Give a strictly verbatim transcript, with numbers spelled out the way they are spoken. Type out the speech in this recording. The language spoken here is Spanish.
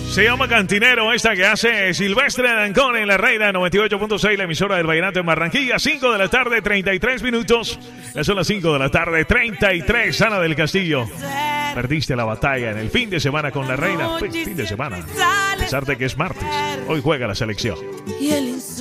Se llama Cantinero, esta que hace Silvestre Dangond en la Reina noventa y ocho punto seis, la emisora del Vallenato en Barranquilla. Cinco de la tarde, treinta y tres minutos. Ya son las cinco de la tarde, treinta y tres. Ana del Castillo, perdiste la batalla en el fin de semana con la Reina. Pues, fin de semana, a pesar de que es martes. Hoy juega la selección.